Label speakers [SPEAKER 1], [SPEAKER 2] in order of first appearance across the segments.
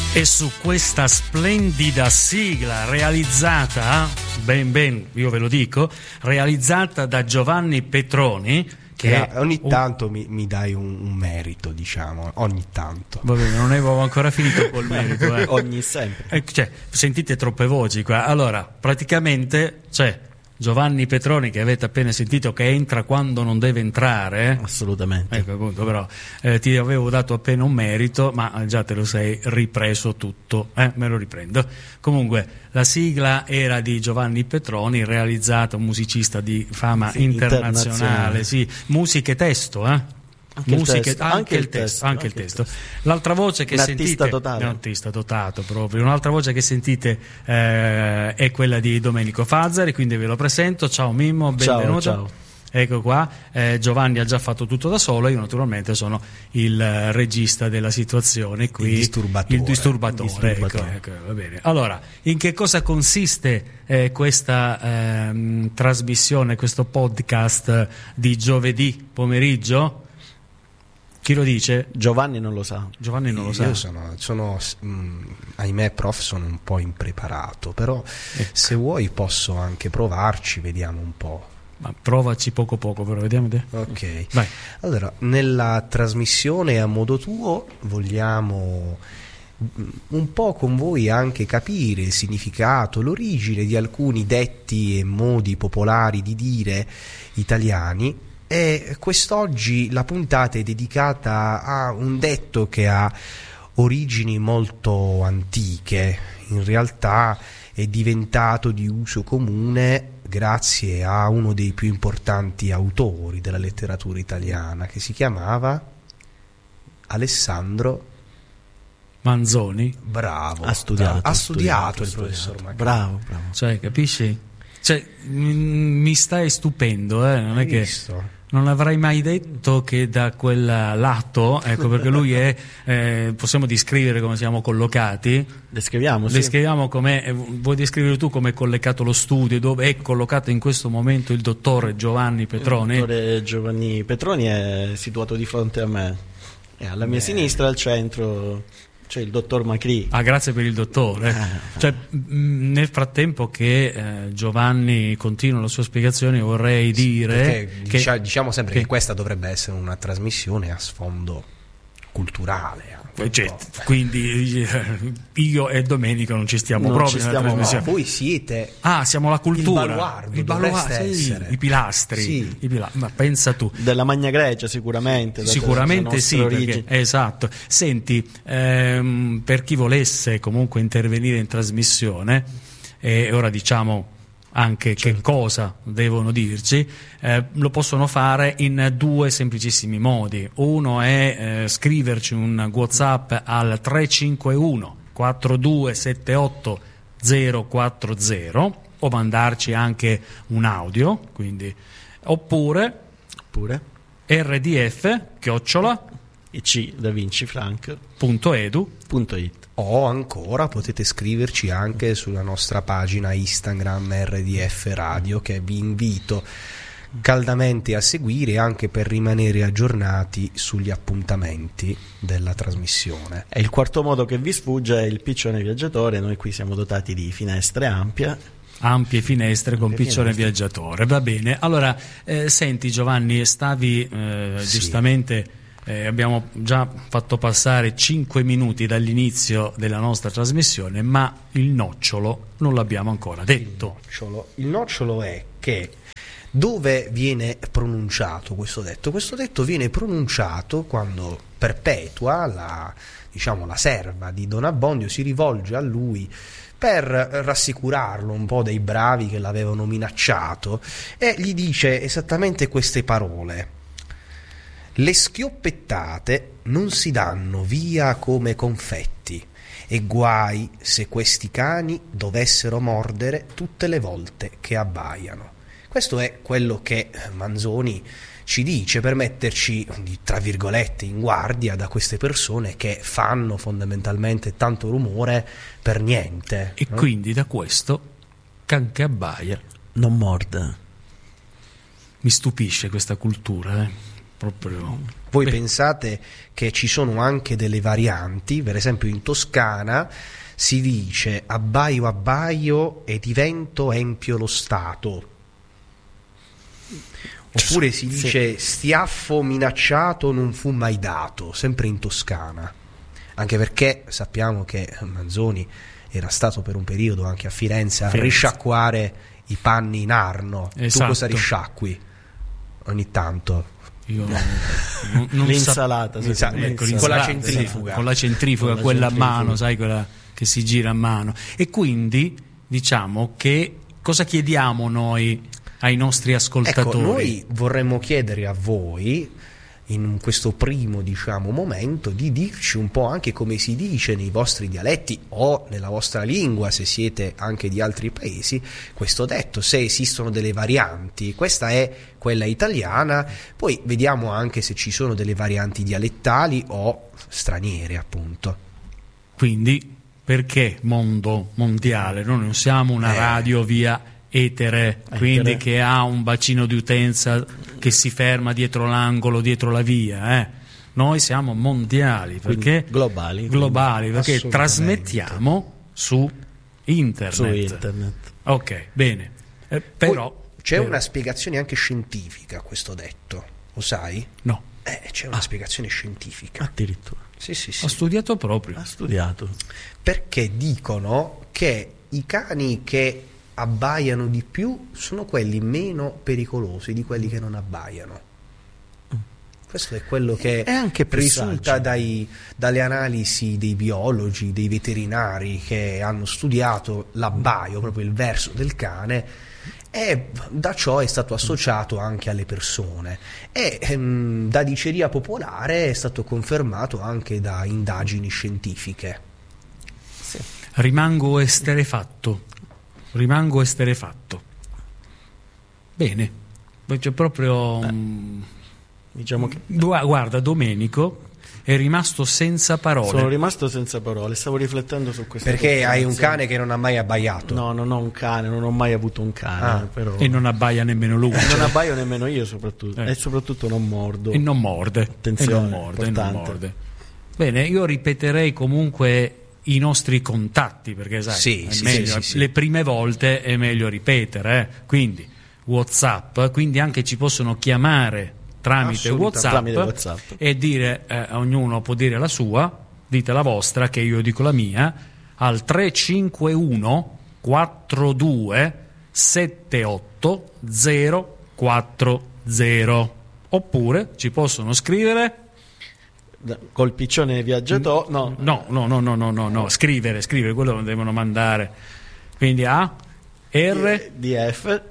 [SPEAKER 1] E su questa splendida sigla realizzata, io ve lo dico, realizzata da Giovanni Petroni, che
[SPEAKER 2] ogni tanto mi dai un merito, diciamo, ogni tanto.
[SPEAKER 1] Va bene, non avevo ancora finito col merito.
[SPEAKER 2] Ogni sempre.
[SPEAKER 1] Sentite troppe voci qua. Allora, praticamente c'è Giovanni Petroni, che avete appena sentito, che entra quando non deve entrare.
[SPEAKER 2] Assolutamente.
[SPEAKER 1] Ecco, appunto, però ti avevo dato appena un merito, ma già te lo sei ripreso tutto. Me lo riprendo. Comunque, la sigla era di Giovanni Petroni, realizzata, un musicista di fama internazionale. Sì, musica e testo, Anche il testo. L'altra voce che sentite, un artista dotato proprio. Un'altra voce che sentite è quella di Domenico Fazzari, quindi ve lo presento. Ciao Mimmo, benvenuto.
[SPEAKER 2] Ciao.
[SPEAKER 1] Ecco qua, Giovanni ha già fatto tutto da solo, io naturalmente sono il regista della situazione qui, il disturbatore. Ecco, va bene. Allora, in che cosa consiste questa trasmissione, questo podcast di giovedì pomeriggio? Chi lo dice?
[SPEAKER 2] Giovanni non lo sa.
[SPEAKER 1] Io
[SPEAKER 2] sono ahimè prof, sono un po' impreparato, però se vuoi posso anche provarci, vediamo un po'.
[SPEAKER 1] Ma provaci poco però vediamo te.
[SPEAKER 2] Ok,
[SPEAKER 1] vai.
[SPEAKER 2] Allora, nella trasmissione A Modo Tuo vogliamo un po' con voi anche capire il significato, l'origine di alcuni detti e modi popolari di dire italiani. E quest'oggi la puntata è dedicata a un detto che ha origini molto antiche, in realtà è diventato di uso comune grazie a uno dei più importanti autori della letteratura italiana, che si chiamava Alessandro
[SPEAKER 1] Manzoni.
[SPEAKER 2] Bravo,
[SPEAKER 1] ha studiato
[SPEAKER 2] il professor Macri.
[SPEAKER 1] Bravo. Cioè, capisci? Cioè, mi stai stupendo, non è che non avrei mai detto che da quel lato, ecco, perché lui è possiamo descrivere come siamo collocati. Descriviamo come, vuoi descrivere tu come è collocato lo studio, dove è collocato in questo momento il dottore Giovanni Petroni?
[SPEAKER 3] Il dottore Giovanni Petroni è situato di fronte a me, e alla mia sinistra, al centro, c'è il dottor Macri.
[SPEAKER 1] Grazie per il dottore. Cioè, nel frattempo che Giovanni continua la sua spiegazione, vorrei dire che
[SPEAKER 2] diciamo sempre che questa dovrebbe essere una trasmissione a sfondo culturale.
[SPEAKER 1] Quindi io e Domenico non ci stiamo proprio nella trasmissione.
[SPEAKER 2] Voi siete
[SPEAKER 1] siamo la cultura,
[SPEAKER 2] il baluardo,
[SPEAKER 1] i pilastri, ma pensa tu,
[SPEAKER 3] della Magna Grecia sicuramente sì,
[SPEAKER 1] perché, esatto. Senti, per chi volesse comunque intervenire in trasmissione, e ora diciamo anche che cosa devono dirci, lo possono fare in due semplicissimi modi. Uno è scriverci un WhatsApp al 351 4278 040 o mandarci anche un audio, quindi oppure rdf
[SPEAKER 3] @icdavincifranc.edu.it.
[SPEAKER 2] O ancora potete scriverci anche sulla nostra pagina Instagram RDF Radio, che vi invito caldamente a seguire anche per rimanere aggiornati sugli appuntamenti della trasmissione.
[SPEAKER 3] E il quarto modo che vi sfugge è il piccione viaggiatore. Noi qui siamo dotati di finestre ampie finestre con piccione viaggiatore. Va bene, allora
[SPEAKER 1] senti Giovanni, stavi giustamente abbiamo già fatto passare 5 minuti dall'inizio della nostra trasmissione, ma il nocciolo non l'abbiamo ancora detto.
[SPEAKER 2] Il nocciolo è che dove viene pronunciato questo detto? Questo detto viene pronunciato quando Perpetua, la serva di Don Abbondio, si rivolge a lui per rassicurarlo un po' dei bravi che l'avevano minacciato, e gli dice esattamente queste parole: le schioppettate non si danno via come confetti, e guai se questi cani dovessero mordere tutte le volte che abbaiano. Questo è quello che Manzoni ci dice per metterci, tra virgolette, in guardia da queste persone che fanno fondamentalmente tanto rumore per niente.
[SPEAKER 1] E quindi da questo can che abbaia
[SPEAKER 3] non morde.
[SPEAKER 1] Mi stupisce questa cultura, proprio.
[SPEAKER 2] Voi pensate che ci sono anche delle varianti, per esempio in Toscana si dice abbaio abbaio e divento empio lo Stato, oppure si dice stiaffo minacciato non fu mai dato, sempre in Toscana, anche perché sappiamo che Manzoni era stato per un periodo anche a Firenze a risciacquare i panni in Arno.
[SPEAKER 1] Esatto.
[SPEAKER 2] Tu cosa risciacqui ogni tanto?
[SPEAKER 1] Io non
[SPEAKER 3] l'insalata,
[SPEAKER 1] ecco,
[SPEAKER 2] con la centrifuga,
[SPEAKER 1] con la centrifuga, quella a mano, sai, quella che si gira a mano. E quindi diciamo che cosa chiediamo noi ai nostri ascoltatori?
[SPEAKER 2] Ecco, noi vorremmo chiedere a voi in questo primo, diciamo, momento di dirci un po' anche come si dice nei vostri dialetti o nella vostra lingua, se siete anche di altri paesi, questo detto, se esistono delle varianti. Questa è quella italiana, poi vediamo anche se ci sono delle varianti dialettali o straniere, appunto.
[SPEAKER 1] Quindi perché mondo mondiale? Noi non siamo una radio via etere, quindi che ha un bacino di utenza che si ferma dietro l'angolo, dietro la via. Noi siamo mondiali, perché
[SPEAKER 3] globali,
[SPEAKER 1] perché trasmettiamo su internet. Ok, bene. Però
[SPEAKER 2] c'è una spiegazione anche scientifica a questo detto, lo sai?
[SPEAKER 1] No.
[SPEAKER 2] C'è una spiegazione scientifica.
[SPEAKER 3] Addirittura.
[SPEAKER 2] Sì.
[SPEAKER 1] Ho studiato proprio.
[SPEAKER 3] Ha studiato.
[SPEAKER 2] Perché dicono che i cani che abbaiano di più sono quelli meno pericolosi di quelli che non abbaiano. Questo è quello che risulta dalle analisi dei biologi, dei veterinari che hanno studiato l'abbaio, proprio il verso del cane, e da ciò è stato associato anche alle persone, e da diceria popolare è stato confermato anche da indagini scientifiche.
[SPEAKER 1] Sì. Rimango esterefatto. Bene, c'è proprio
[SPEAKER 3] diciamo che
[SPEAKER 1] guarda, Domenico è rimasto senza parole.
[SPEAKER 3] Sono rimasto senza parole, stavo riflettendo su questo.
[SPEAKER 2] Perché hai un cane che non ha mai abbaiato?
[SPEAKER 3] No, non ho un cane, non ho mai avuto un cane, però...
[SPEAKER 1] E non abbaia nemmeno lui.
[SPEAKER 3] Non abbaio nemmeno io, soprattutto. E soprattutto non mordo.
[SPEAKER 1] E non morde.
[SPEAKER 3] Attenzione,
[SPEAKER 1] non morde. Bene, io ripeterei comunque i nostri contatti, perché sai, le prime volte è meglio ripetere, quindi WhatsApp, quindi anche ci possono chiamare tramite WhatsApp e dire, ognuno può dire la sua, dite la vostra che io dico la mia, al 351 42 78 040, oppure ci possono scrivere
[SPEAKER 3] col piccione viaggiatore.
[SPEAKER 1] No, scrivere, quello lo devono mandare, quindi a rdf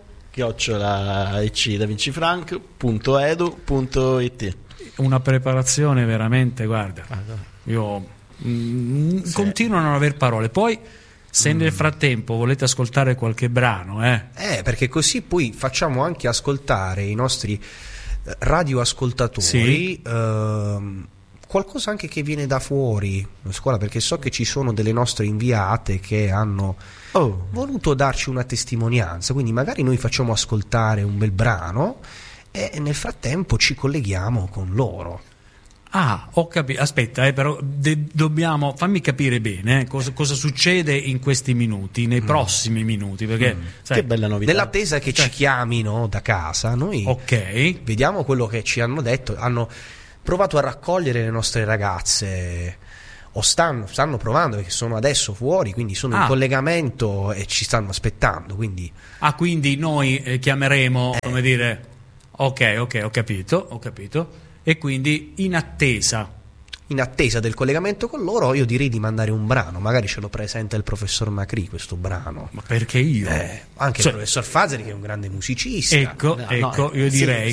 [SPEAKER 1] @ecdavincifranc.edu.it. Una preparazione veramente, guarda, io continuo a non aver parole. Poi se nel frattempo volete ascoltare qualche brano,
[SPEAKER 2] perché così poi facciamo anche ascoltare i nostri radioascoltatori qualcosa anche che viene da fuori la scuola, perché so che ci sono delle nostre inviate che hanno voluto darci una testimonianza, quindi magari noi facciamo ascoltare un bel brano e nel frattempo ci colleghiamo con loro.
[SPEAKER 1] Ho capito. Aspetta, però dobbiamo fammi capire bene cosa succede in questi minuti, nei prossimi minuti, perché sai,
[SPEAKER 3] che bella novità.
[SPEAKER 2] Nell'attesa che ci chiamino da casa, noi vediamo quello che ci hanno detto. Hanno provato a raccogliere le nostre ragazze, o stanno provando, perché sono adesso fuori, quindi sono in collegamento e ci stanno aspettando, quindi
[SPEAKER 1] noi chiameremo, come dire, ok, ho capito, e quindi in attesa
[SPEAKER 2] del collegamento con loro io direi di mandare un brano, magari ce lo presenta il professor Macri questo brano.
[SPEAKER 1] Ma perché io?
[SPEAKER 2] Anche il professor Fazeri, che è un grande musicista.
[SPEAKER 1] Io direi